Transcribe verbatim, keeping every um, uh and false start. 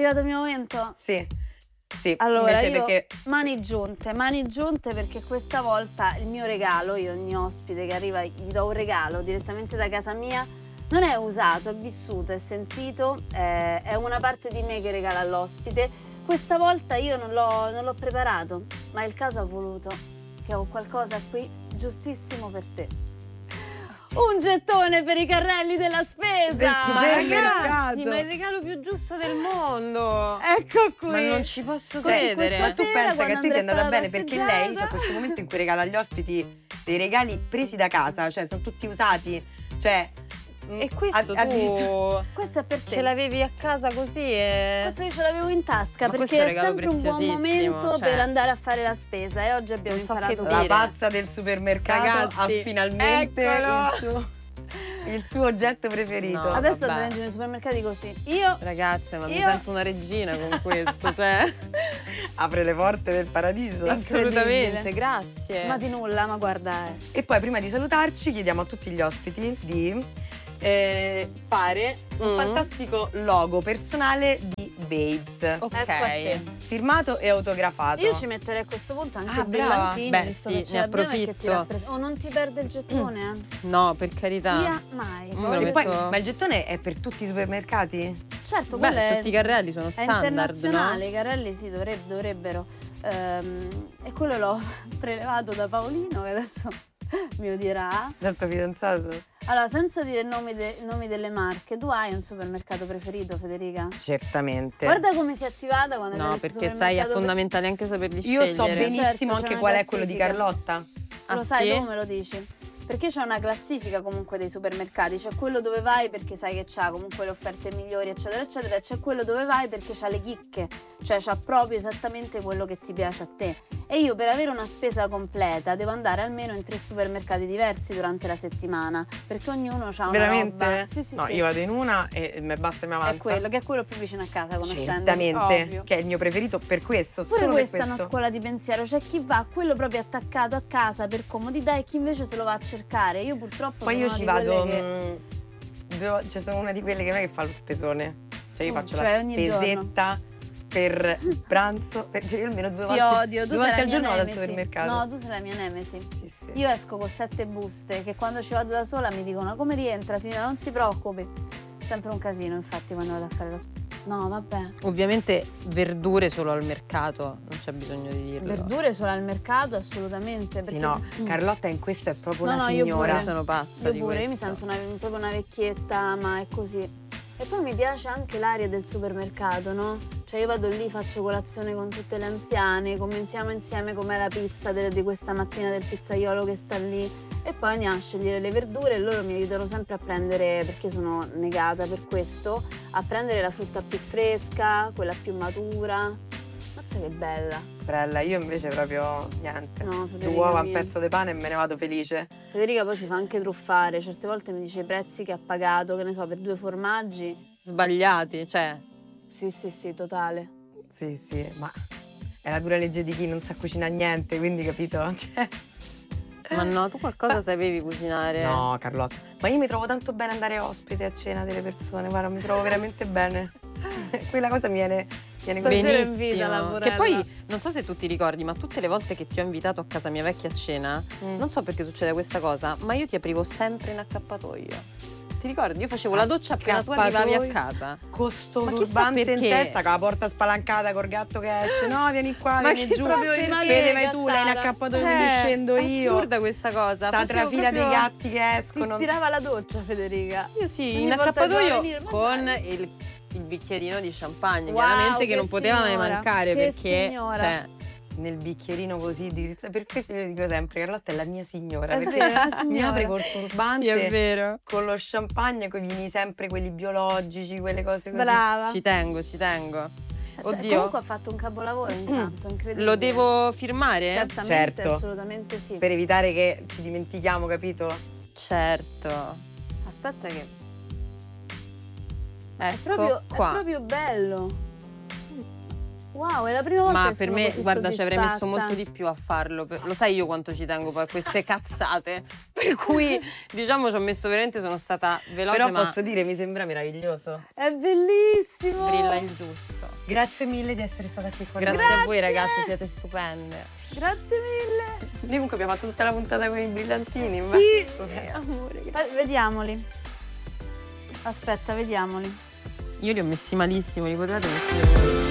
arrivato il mio momento? Sì, sì. Allora, invece io perché... mani giunte, mani giunte perché questa volta il mio regalo, io ogni ospite che arriva gli do un regalo direttamente da casa mia, non è usato, è vissuto, è sentito, è, è una parte di me che regala all'ospite. Questa volta io non l'ho, non l'ho preparato, ma il caso ha voluto che ho qualcosa qui giustissimo per te. Un gettone per i carrelli della spesa! Ma ragazzi, ma è il regalo più giusto del mondo! Ecco qui! Ma non ci posso Così credere! Ma tu sera, pensa che a te ti è quando andrei a andata fare la bene perché lei c'è passeggiata- questo momento in cui regala agli ospiti dei regali presi da casa, cioè sono tutti usati, cioè... E questo a- addirittura- tu Questo è per te. ce l'avevi a casa così e... Questo io ce l'avevo in tasca Ma questo perché è un è regalo sempre un buon preziosissimo, momento cioè. per andare a fare la spesa e oggi abbiamo Non so imparato che questo. La dire. pazza del supermercato Ragazzi, ha finalmente eccolo! il suo, il suo oggetto preferito. No. Adesso vabbè. andrò in giro nei supermercati così. Io Ragazze, ma mi Io- sento una regina con questo, cioè... Apre le porte del paradiso. Assolutamente, grazie. ma di nulla, ma guarda, eh. E poi prima di salutarci chiediamo a tutti gli ospiti di eh, fare un Mm. fantastico logo personale di Babes, Ok. Ecco a te. firmato e autografato. Io ci metterei a questo punto anche Ah, i brava. brillantini, Beh, visto sì, che ce ne l'abbiamo e che ti approfitto. rappres- Oh, non ti perde il gettone, eh. No, per carità. Sia mai. Mm, me lo Poi- E poi, metto- ma il gettone è per tutti i supermercati? Certo, Beh, quello è, tutti i carrelli sono è standard, internazionale, no? i carrelli sì, dovre- dovrebbero. Ehm, e quello l'ho prelevato da Paolino, che adesso mi odierà. Dal tuo fidanzato? Allora, senza dire nomi, de- nomi delle marche, tu hai un supermercato preferito, Federica? Certamente. Guarda come si è attivata quando No, abbiamo detto perché sai, è supermercato fondamentale anche saperli Io scegliere. so benissimo Certo, c'è anche una qual è quello di classifica. Carlotta. pre- Lo Ah, sai, sì? tu me lo dici? Perché c'è una classifica comunque dei supermercati, c'è quello dove vai perché sai che c'ha comunque le offerte migliori eccetera eccetera, e c'è quello dove vai perché c'ha le chicche, cioè c'ha proprio esattamente quello che si piace a te. E io per avere una spesa completa devo andare almeno in tre supermercati diversi durante la settimana, perché ognuno ha una Veramente? roba. Sì, sì, no, sì. io vado in una e mi basta e mi avanza. È quello, che è quello più vicino a casa, conoscendo. Certamente, Ovvio. che è il mio preferito per questo, Pure solo questa per è una questo. scuola di pensiero, c'è chi va a quello proprio attaccato a casa per comodità e chi invece se lo va a cercare. Io purtroppo Poi sono io una ci di vado, quelle che... mh, due- cioè sono una di quelle che non è che fa lo spesone. Cioè io Mm, faccio cioè la ogni spesetta per il pranzo, per, cioè io almeno due Ti volte, odio, tu due sei volte la al mia giorno vado al nemesi. supermercato. No, tu sei la mia nemesi. Sì, sì. Io esco con sette buste che quando ci vado da sola mi dicono come rientra signora, non si preoccupi. Sempre un casino infatti quando vado a fare lo spesa. No, vabbè. Ovviamente verdure solo al mercato, non c'è bisogno di dirlo. Verdure solo al mercato assolutamente. Sì, Perché... no, Mm. Carlotta in questo è proprio No, una no, io signora. Io pure. sono pazza Io di pure, questo. io mi sento una, proprio una vecchietta, ma è così. E poi mi piace anche l'aria del supermercato, no? Cioè io vado lì, faccio colazione con tutte le anziane, commentiamo insieme com'è la pizza de- di questa mattina del pizzaiolo che sta lì e poi andiamo a scegliere le verdure e loro mi aiutano sempre a prendere, perché io sono negata per questo, a prendere la frutta più fresca, quella più matura. Mazza che bella. Sorella, io invece proprio niente. No, Due Federica uova, un mia. pezzo di pane e me ne vado felice. Federica poi si fa anche truffare, certe volte mi dice i prezzi che ha pagato, che ne so, per due formaggi. Sbagliati, cioè. Sì, sì, sì, totale. Sì, sì, ma è la dura legge di chi non sa cucinare niente, quindi capito? Cioè... Ma no, tu qualcosa sapevi cucinare? No, Carlotta, ma io mi trovo tanto bene andare ospite a cena delle persone, guarda, mi trovo veramente bene. Quella cosa mi viene, viene così. Stasera Benissimo. invita la porella. Che poi non so se tu ti ricordi, ma tutte le volte che ti ho invitato a casa mia vecchia a cena, Mm. non so perché succede questa cosa, ma io ti aprivo sempre in accappatoio. Ti ricordi? Io facevo la doccia appena tu arrivavi a Accappatoio. casa. Con sto Ma chissà turbante in perché. testa, con la porta spalancata, col gatto che esce. No, vieni qua, Ma vieni chissà giù. proprio il male Vede, dei vai tu, lei in gattara. accappatoio, Cioè, quindi scendo è io. assurda questa cosa. Sta Facevo trafila proprio- dei gatti che Ti escono. ispirava la doccia, Federica. Io sì, Ogni in volta che accappatoio doveva venire, ma con dai. il, il bicchierino di champagne, Wow, chiaramente che che non poteva mai signora, mancare che perché signora. cioè, Nel bicchierino così di... Perché te lo dico sempre, Carlotta è la mia signora. È Perché vero, è la mi signora. apre col turbante, sì, è vero. con lo champagne, con i vini sempre quelli biologici, quelle cose così. Brava. Ci tengo, ci tengo. Cioè, Oddio. comunque ha fatto un capolavoro intanto, incredibile. Lo devo firmare? Certamente, Certo. assolutamente sì. Per evitare che ci dimentichiamo, capito? Certo. Aspetta che Ecco proprio, qua. è proprio bello. Wow, è la prima volta Ma che per sono me, così guarda, ci avrei messo soddisfatta. molto di più a farlo. per- Lo sai io quanto ci tengo a queste cazzate. Per cui, diciamo, ci ho messo veramente, sono stata veloce, Però ma posso dire, mi sembra meraviglioso. È bellissimo! brilla il giusto. Grazie mille di essere stata qui con Grazie, noi. a voi ragazzi, siete stupende. Grazie mille! Noi comunque abbiamo fatto tutta la puntata con i brillantini. ma- Sì! Stupendo. Amore, che- Fa- Vediamoli. Aspetta, vediamoli. Io li ho messi malissimo, li potete mettere voi.